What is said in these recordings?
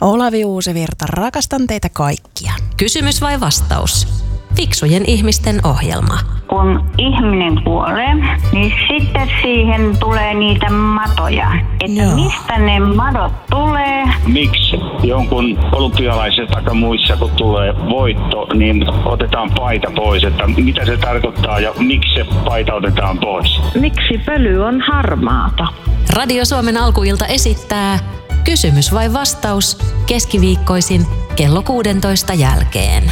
Olavi Uusivirta, rakastan teitä kaikkia. Kysymys vai vastaus? Fiksujen ihmisten ohjelma. Kun ihminen kuolee, niin sitten siihen tulee niitä matoja. Että mistä ne madot tulee? Miksi jonkun olympialaisessa tai muissa, kun tulee voitto, niin otetaan paita pois? Että mitä se tarkoittaa ja miksi se paita otetaan pois? Miksi pöly on harmaata? Radio Suomen alkuilta esittää Kysymys vai vastaus keskiviikkoisin kello 16 jälkeen.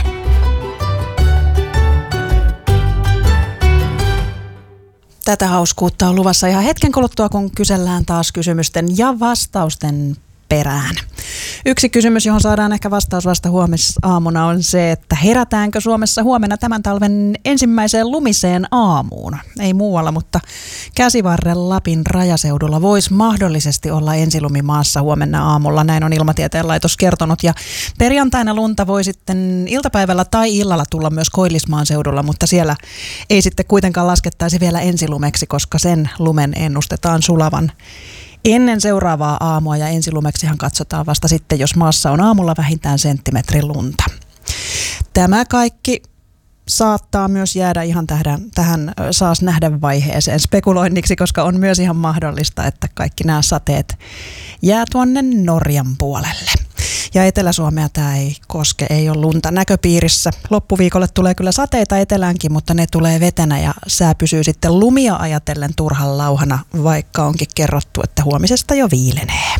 Tätä hauskuutta on luvassa ihan hetken kuluttua, kun kysellään taas kysymysten ja vastausten perään. Yksi kysymys, johon saadaan ehkä vastaus vasta huomisaamuna, on se, että herätäänkö Suomessa huomenna tämän talven ensimmäiseen lumiseen aamuun? Ei muualla, mutta Käsivarren Lapin rajaseudulla voisi mahdollisesti olla ensilumi maassa huomenna aamulla. Näin on Ilmatieteen laitos kertonut. Ja perjantaina lunta voi sitten iltapäivällä tai illalla tulla myös Koillismaan seudulla, mutta siellä ei sitten kuitenkaan laskettaisi vielä ensilumeksi, koska sen lumen ennustetaan sulavan ennen seuraavaa aamua, ja ensilumeksihan katsotaan vasta sitten, jos maassa on aamulla vähintään senttimetri lunta. Tämä kaikki saattaa myös jäädä ihan tähän saas nähdä vaiheeseen spekuloinniksi, koska on myös ihan mahdollista, että kaikki nämä sateet jää tuonne Norjan puolelle. Ja Etelä-Suomea tämä ei koske, ei ole lunta näköpiirissä. Loppuviikolle tulee kyllä sateita eteläänkin, mutta ne tulee vetenä ja sää pysyy sitten lumia ajatellen turhan lauhana, vaikka onkin kerrottu, että huomisesta jo viilenee.